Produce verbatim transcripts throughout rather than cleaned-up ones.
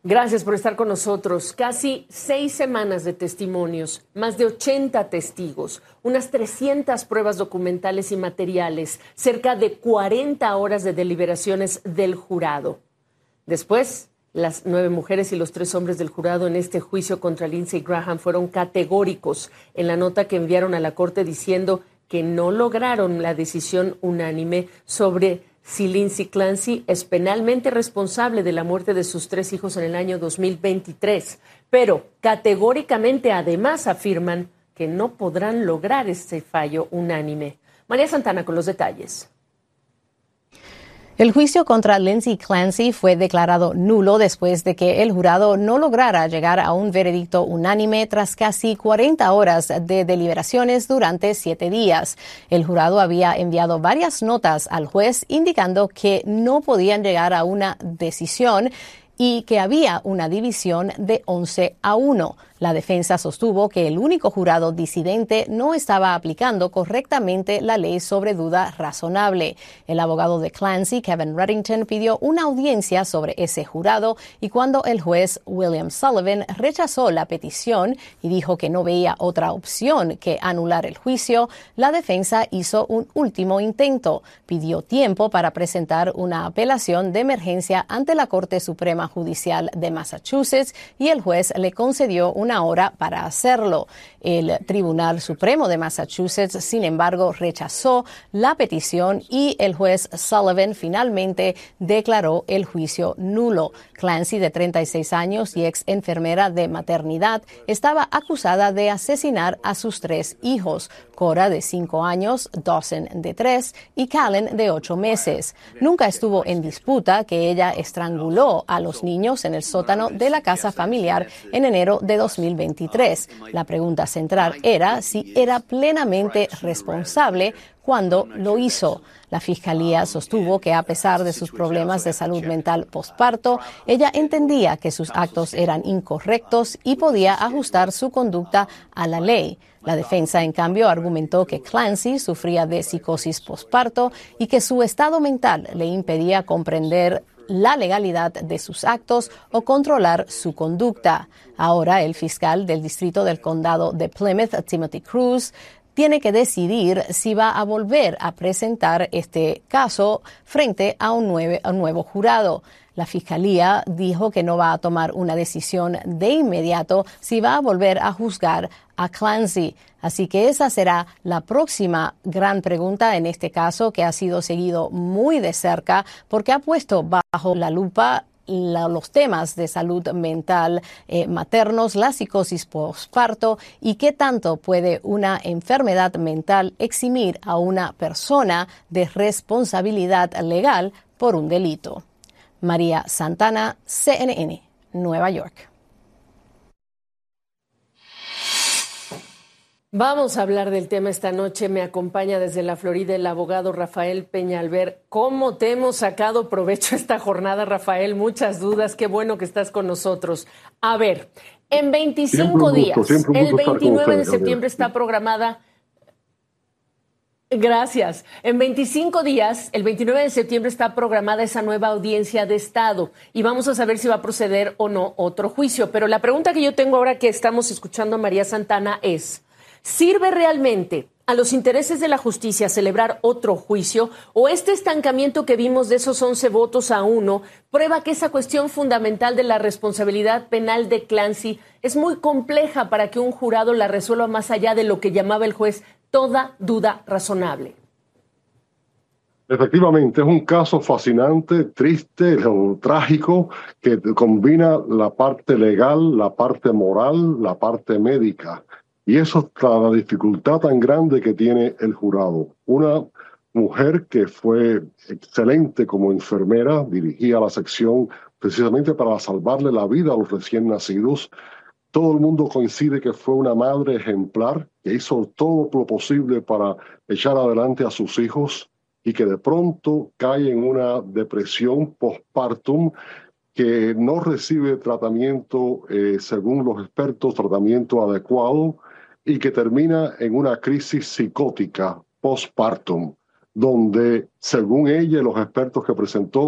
Gracias por estar con nosotros. Casi seis semanas de testimonios, más de ochenta testigos, unas trescientas pruebas documentales y materiales, cerca de cuarenta horas de deliberaciones del jurado. Después, las nueve mujeres y los tres hombres del jurado en este juicio contra Lindsey Graham fueron categóricos en la nota que enviaron a la corte diciendo que no lograron la decisión unánime sobre si Lindsey Clancy es penalmente responsable de la muerte de sus tres hijos en el año dos mil veintitrés, pero categóricamente además afirman que no podrán lograr este fallo unánime. María Santana con los detalles. El juicio contra Lindsey Clancy fue declarado nulo después de que el jurado no lograra llegar a un veredicto unánime tras casi cuarenta horas de deliberaciones durante siete días. El jurado había enviado varias notas al juez indicando que no podían llegar a una decisión y que había una división de once a uno. La defensa sostuvo que el único jurado disidente no estaba aplicando correctamente la ley sobre duda razonable. El abogado de Clancy, Kevin Reddington, pidió una audiencia sobre ese jurado y cuando el juez William Sullivan rechazó la petición y dijo que no veía otra opción que anular el juicio, la defensa hizo un último intento. Pidió tiempo para presentar una apelación de emergencia ante la Corte Suprema Judicial de Massachusetts y el juez le concedió una hora para hacerlo. El Tribunal Supremo de Massachusetts, sin embargo, rechazó la petición y el juez Sullivan finalmente declaró el juicio nulo. Clancy, de treinta y seis años y ex enfermera de maternidad, estaba acusada de asesinar a sus tres hijos, Cora, de cinco años, Dawson, de tres, y Callen, de ocho meses. Nunca estuvo en disputa que ella estranguló a los niños en el sótano de la casa familiar en enero de dos mil veintitrés. La pregunta central era si era plenamente responsable cuando lo hizo. La fiscalía sostuvo que a pesar de sus problemas de salud mental posparto, ella entendía que sus actos eran incorrectos y podía ajustar su conducta a la ley. La defensa, en cambio, argumentó que Clancy sufría de psicosis posparto y que su estado mental le impedía comprender la legalidad de sus actos o controlar su conducta. Ahora, el fiscal del distrito del condado de Plymouth, Timothy Cruz, tiene que decidir si va a volver a presentar este caso frente a un, nueve, a un nuevo jurado. La fiscalía dijo que no va a tomar una decisión de inmediato si va a volver a juzgar a Clancy. Así que esa será la próxima gran pregunta en este caso, que ha sido seguido muy de cerca porque ha puesto bajo la lupa La, los temas de salud mental eh, maternos, la psicosis posparto y qué tanto puede una enfermedad mental eximir a una persona de responsabilidad legal por un delito. María Santana, C N N, Nueva York. Vamos a hablar del tema esta noche. Me acompaña desde la Florida el abogado Rafael Peñalver. ¿Cómo te hemos sacado provecho esta jornada, Rafael? Muchas dudas. Qué bueno que estás con nosotros. A ver, en veinticinco días, el veintinueve de septiembre está programada... Gracias. En veinticinco días, el veintinueve de septiembre está programada esa nueva audiencia de Estado y vamos a saber si va a proceder o no otro juicio. Pero la pregunta que yo tengo ahora que estamos escuchando a María Santana es... ¿Sirve realmente a los intereses de la justicia celebrar otro juicio o este estancamiento que vimos de esos once votos a uno prueba que esa cuestión fundamental de la responsabilidad penal de Clancy es muy compleja para que un jurado la resuelva más allá de lo que llamaba el juez toda duda razonable? Efectivamente, es un caso fascinante, triste, trágico, que combina la parte legal, la parte moral, la parte médica. Y eso es la dificultad tan grande que tiene el jurado. Una mujer que fue excelente como enfermera, dirigía la sección precisamente para salvarle la vida a los recién nacidos. Todo el mundo coincide que fue una madre ejemplar, que hizo todo lo posible para echar adelante a sus hijos y que de pronto cae en una depresión postpartum, que no recibe tratamiento, eh, según los expertos, tratamiento adecuado, y que termina en una crisis psicótica postpartum, donde, según ella y los expertos que presentó,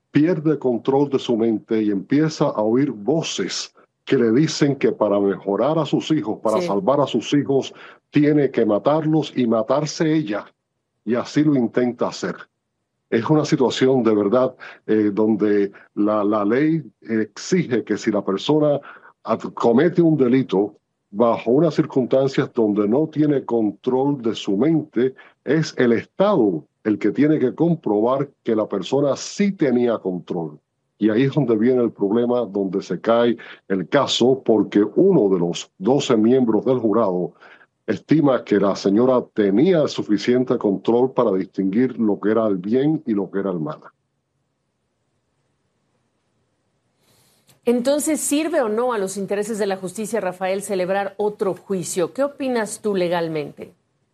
pierde control de su mente y empieza a oír voces que le dicen que para mejorar a sus hijos, para Sí. salvar a sus hijos, tiene que matarlos y matarse ella. Y así lo intenta hacer. Es una situación de verdad eh, donde la, la ley exige que si la persona comete un delito bajo unas circunstancias donde no tiene control de su mente, es el Estado el que tiene que comprobar que la persona sí tenía control. Y ahí es donde viene el problema, donde se cae el caso, porque uno de los doce miembros del jurado estima que la señora tenía suficiente control para distinguir lo que era el bien y lo que era el mal. Entonces, ¿sirve o no a los intereses de la justicia, Rafael, celebrar otro juicio? ¿Qué opinas tú legalmente?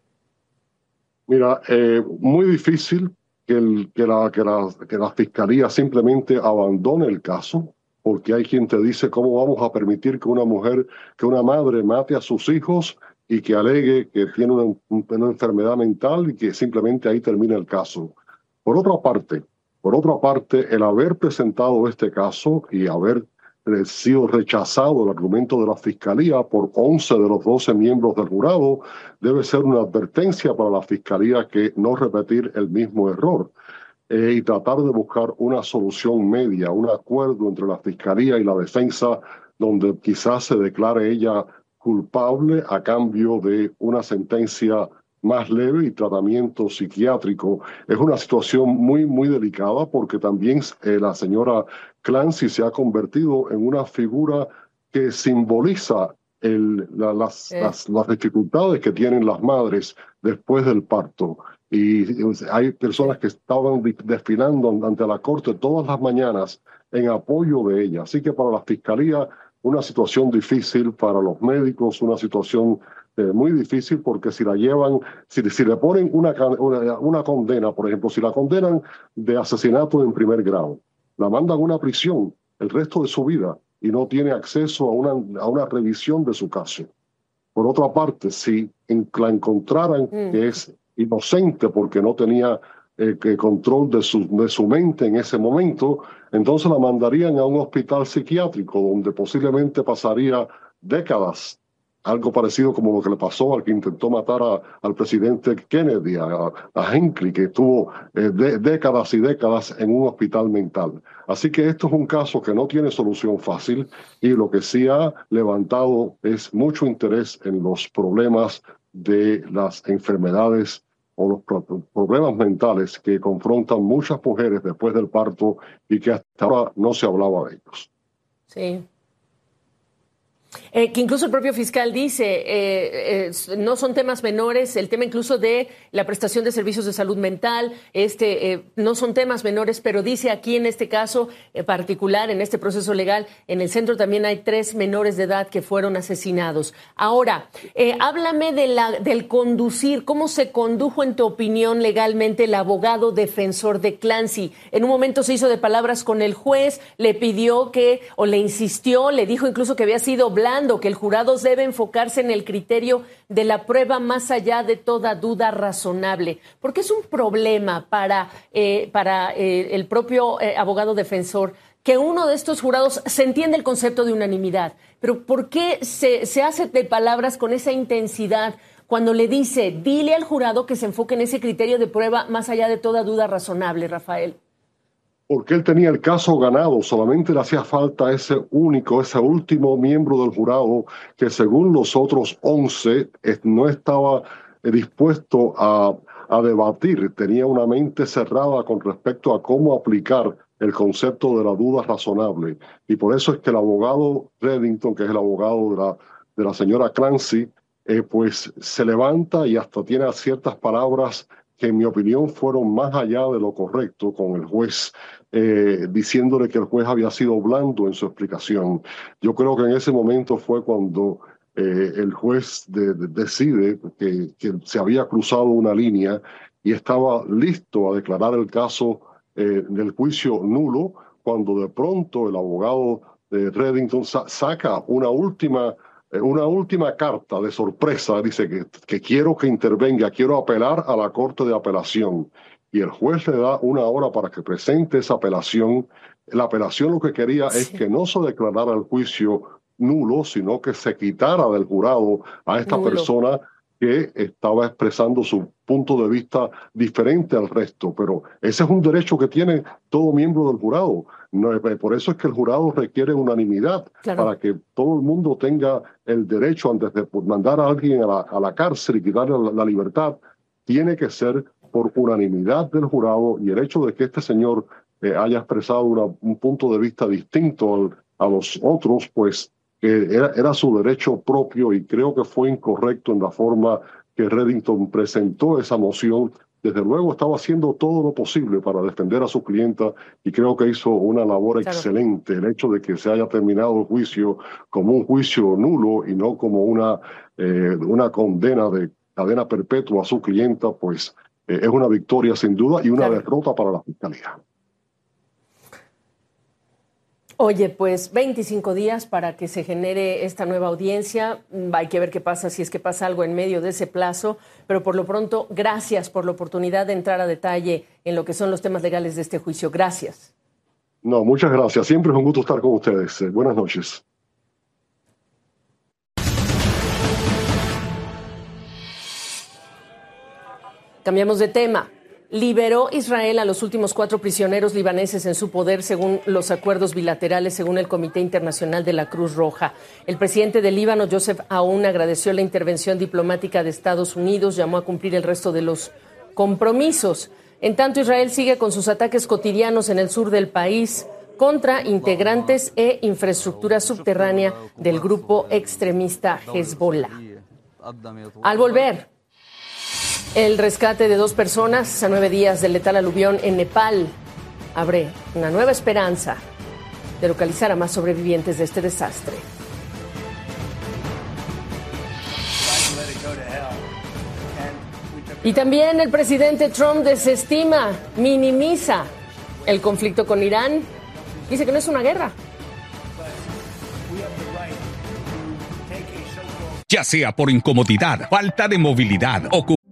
Mira, eh, muy difícil que, el, que, la, que, la, que la fiscalía simplemente abandone el caso, porque hay quien te dice cómo vamos a permitir que una mujer, que una madre mate a sus hijos y que alegue que tiene una, una enfermedad mental y que simplemente ahí termina el caso. Por otra parte, por otra parte, el haber presentado este caso y haber sido rechazado el argumento de la Fiscalía por once de los doce miembros del jurado debe ser una advertencia para la Fiscalía que no repetir el mismo error eh, y tratar de buscar una solución media, un acuerdo entre la Fiscalía y la defensa donde quizás se declare ella culpable a cambio de una sentencia más leve y tratamiento psiquiátrico. Es una situación muy, muy delicada porque también eh, la señora Clancy se ha convertido en una figura que simboliza el, la, las, Eh. las, las dificultades que tienen las madres después del parto. Y hay personas que estaban desfilando ante la corte todas las mañanas en apoyo de ella. Así que para la Fiscalía, una situación difícil, para los médicos, una situación eh, muy difícil, porque si la llevan, si, si le ponen una, una, una condena, por ejemplo, si la condenan de asesinato en primer grado, la mandan a una prisión el resto de su vida y no tiene acceso a una, a una revisión de su caso. Por otra parte, si en, la encontraran mm. que es inocente porque no tenía eh, que control de su, de su mente en ese momento, entonces la mandarían a un hospital psiquiátrico donde posiblemente pasaría décadas, algo parecido como lo que le pasó al que intentó matar a, al presidente Kennedy, a, a Hinckley, que estuvo eh, de, décadas y décadas en un hospital mental. Así que esto es un caso que no tiene solución fácil y lo que sí ha levantado es mucho interés en los problemas de las enfermedades o los problemas mentales que confrontan muchas mujeres después del parto y que hasta ahora no se hablaba de ellos. Sí. Eh, que incluso el propio fiscal dice, eh, eh, no son temas menores, el tema incluso de la prestación de servicios de salud mental, este, eh, no son temas menores, pero dice aquí en este caso en particular, en este proceso legal, en el centro también hay tres menores de edad que fueron asesinados. Ahora, eh, háblame de la, del conducir, ¿cómo se condujo en tu opinión legalmente el abogado defensor de Clancy? En un momento se hizo de palabras con el juez, le pidió que, o le insistió, le dijo incluso que había sido blando, que el jurado debe enfocarse en el criterio de la prueba más allá de toda duda razonable. Porque es un problema para, eh, para eh, el propio eh, abogado defensor que uno de estos jurados se entiende el concepto de unanimidad. Pero ¿por qué se, se hace de palabras con esa intensidad cuando le dice, dile al jurado que se enfoque en ese criterio de prueba más allá de toda duda razonable, Rafael? Porque él tenía el caso ganado, solamente le hacía falta ese único, ese último miembro del jurado que según los otros once no estaba dispuesto a, a debatir, tenía una mente cerrada con respecto a cómo aplicar el concepto de la duda razonable. Y por eso es que el abogado Reddington, que es el abogado de la, de la señora Clancy, eh, pues se levanta y hasta tiene ciertas palabras que en mi opinión fueron más allá de lo correcto con el juez, eh, diciéndole que el juez había sido blando en su explicación. Yo creo que en ese momento fue cuando eh, el juez de, de, decide que, que se había cruzado una línea y estaba listo a declarar el caso eh, del juicio nulo, cuando de pronto el abogado de Reddington sa saca una última Una última carta de sorpresa, dice que, que quiero que intervenga, quiero apelar a la Corte de Apelación. y el juez le da una hora para que presente esa apelación. La apelación lo que quería sí. es que no se declarara el juicio nulo, sino que se quitara del jurado a esta nulo. persona que estaba expresando su punto de vista diferente al resto. Pero ese es un derecho que tiene todo miembro del jurado. No, por eso es que el jurado requiere unanimidad, claro. para que todo el mundo tenga el derecho, antes de mandar a alguien a la, a la cárcel y quitarle la, la libertad, tiene que ser por unanimidad del jurado, y el hecho de que este señor eh, haya expresado una, un punto de vista distinto al, a los otros, pues que era, era su derecho propio, y creo que fue incorrecto en la forma que Reddington presentó esa moción. Desde luego estaba haciendo todo lo posible para defender a su clienta, y creo que hizo una labor claro. excelente. El hecho de que se haya terminado el juicio como un juicio nulo y no como una, eh, una condena de cadena perpetua a su clienta, pues eh, es una victoria sin duda y una claro. derrota para la Fiscalía. Oye, pues veinticinco días para que se genere esta nueva audiencia. Hay que ver qué pasa, si es que pasa algo en medio de ese plazo. Pero por lo pronto, gracias por la oportunidad de entrar a detalle en lo que son los temas legales de este juicio. Gracias. No, muchas gracias. Siempre es un gusto estar con ustedes. Eh, buenas noches. Cambiamos de tema. Liberó Israel a los últimos cuatro prisioneros libaneses en su poder según los acuerdos bilaterales, según el Comité Internacional de la Cruz Roja. El presidente del Líbano, Joseph Aoun, agradeció la intervención diplomática de Estados Unidos, llamó a cumplir el resto de los compromisos. En tanto, Israel sigue con sus ataques cotidianos en el sur del país contra integrantes e infraestructura subterránea del grupo extremista Hezbollah. Al volver, el rescate de dos personas a nueve días del letal aluvión en Nepal abre una nueva esperanza de localizar a más sobrevivientes de este desastre. Y también el presidente Trump desestima, minimiza el conflicto con Irán. Dice que no es una guerra. Ya sea por incomodidad, falta de movilidad o